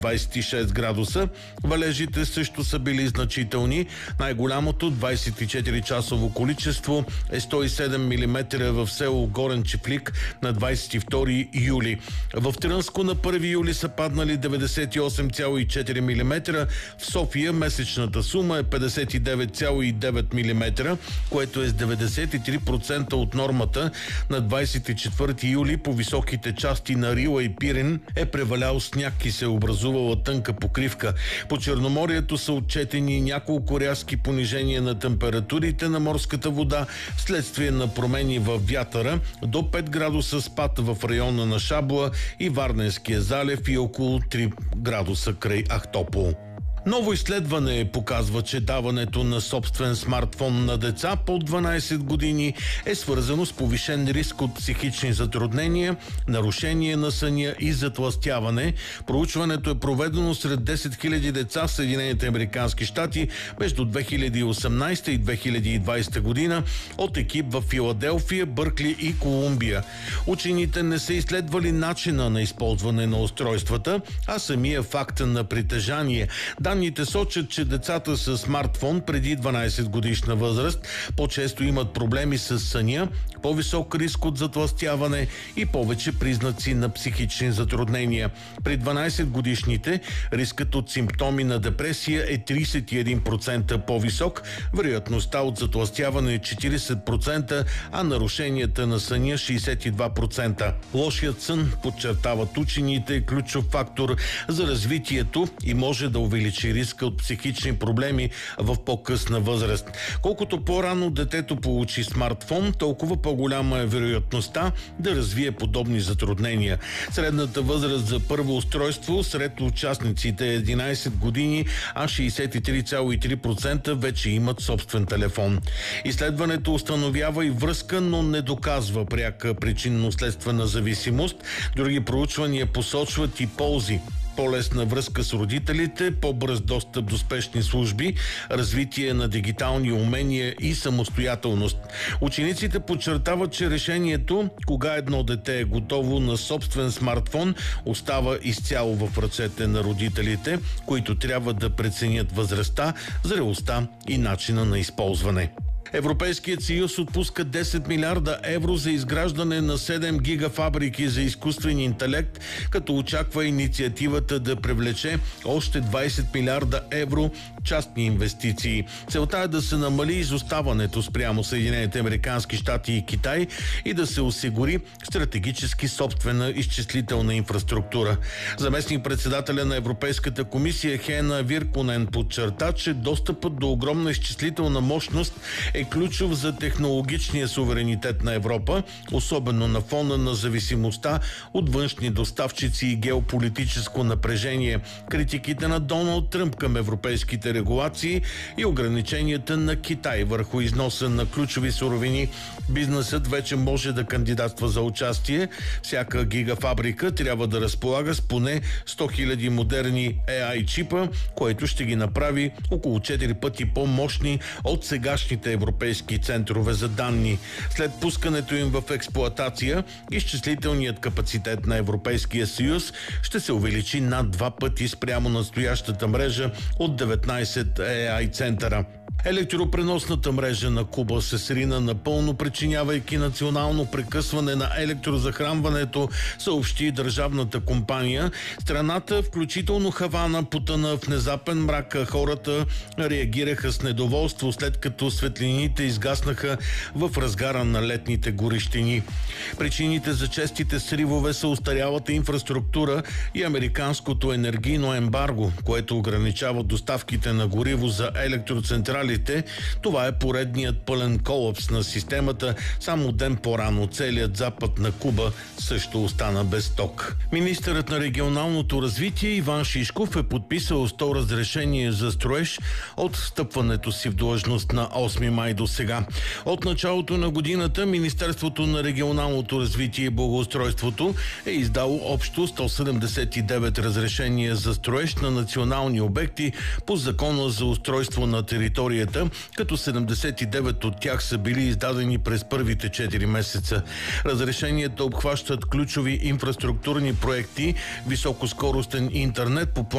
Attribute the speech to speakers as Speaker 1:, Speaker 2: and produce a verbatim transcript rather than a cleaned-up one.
Speaker 1: двадесет и шест градуса. Валежите също са били значителни. Най-голямото двадесет и четири часово количество е сто и седем милиметра в село Горен Чифлик на двадесет и втори юли. В Трънско на първи юли са паднали деветдесет и осем цяло и четири милиметра. В София месечната сума е петдесет и девет цяло и девет милиметра, което е с деветдесет и три процента от нормата. На двадесет и четвърти юли по високите части на Рила и Пирин е превалял сняг и се е образувала тънка покривка. По Черноморието са отчетени няколко рязки понижения на температурите на морската вода вследствие на промени във вятъра, до пет градуса спад в района на Шабла и Варненския залив и около три градуса край Ахтопол. Ново изследване показва, че даването на собствен смартфон на деца под дванадесет години е свързано с повишен риск от психични затруднения, нарушение на съня и затлъстяване. Проучването е проведено сред десет хиляди деца в Съединените американски щати между две хиляди и осемнадесета и две хиляди и двадесета година от екип в Филаделфия, Бъркли и Колумбия. Учените не са изследвали начина на използване на устройствата, а самия факт на притежание. Данните сочат, че децата с смартфон преди дванадесет годишна възраст по-често имат проблеми с съня, по-висок риск от затлъстяване и повече признаци на психични затруднения. При дванадесет годишните рискът от симптоми на депресия е тридесет и един процента по-висок, вероятността от затлъстяване е четиридесет процента, а нарушенията на съня шейсет и два процента. Лошият сън, подчертават учените, е ключов фактор за развитието и може да увеличи риска от психични проблеми в по-късна възраст. Колкото по-рано детето получи смартфон, толкова по-голяма е вероятността да развие подобни затруднения. Средната възраст за първо устройство сред участниците е единадесет години, а шейсет и три цяло и три процента вече имат собствен телефон. Изследването установява и връзка, но не доказва пряка причинно-следствена зависимост. Други проучвания посочват и ползи. По-лесна връзка с родителите, по-бърз достъп до спешни служби, развитие на дигитални умения и самостоятелност. Учениците подчертават, че решението кога едно дете е готово на собствен смартфон остава изцяло в ръцете на родителите, които трябва да преценят възрастта, зрелостта и начина на използване. Европейският съюз отпуска десет милиарда евро за изграждане на седем гигафабрики за изкуствен интелект, като очаква инициативата да привлече още двадесет милиарда евро частни инвестиции. Целта е да се намали изоставането спрямо Съединените американски щати и Китай и да се осигури стратегически собствена изчислителна инфраструктура. Заместник-председателя на Европейската комисия Хена Вирконен подчерта, че достъпът до огромна изчислителна мощност е ключов за технологичния суверенитет на Европа, особено на фона на зависимостта от външни доставчици и геополитическо напрежение, критиките на Доналд Тръмп към европейските регулации и ограниченията на Китай върху износа на ключови суровини. Бизнесът вече може да кандидатства за участие. Всяка гигафабрика трябва да разполага с поне сто хиляди модерни Ей Ай чипа, което ще ги направи около четири пъти по-мощни от сегашните европейски центрове за данни. След пускането им в експлоатация, изчислителният капацитет на Европейския съюз ще се увеличи над два пъти спрямо настоящата мрежа от деветнадесет Ей Ай центъра. Електропреносната мрежа на Куба се срина напълно, причинявайки национално прекъсване на електрозахранването, съобщи държавната компания. Страната, включително Хавана, потъна в внезапен мрак. Хората реагираха с недоволство, след като светлините изгаснаха в разгара на летните горещини. Причините за честите сривове са устарялата инфраструктура и американското енергийно ембарго, което ограничава доставките на гориво за електроцентрали. Това е поредният пълен колапс на системата. Само ден по-рано целият запад на Куба също остана без ток. Министърът на регионалното развитие Иван Шишков е подписал сто разрешения за строеж от встъпването си в длъжност на осми май до сега. От началото на годината Министерството на регионалното развитие и благоустройството е издало общо сто седемдесет и девет разрешения за строеж на национални обекти по Закона за устройство на територията, като седемдесет и девет от тях са били издадени през първите четири месеца. Разрешенията обхващат ключови инфраструктурни проекти, високоскоростен интернет по план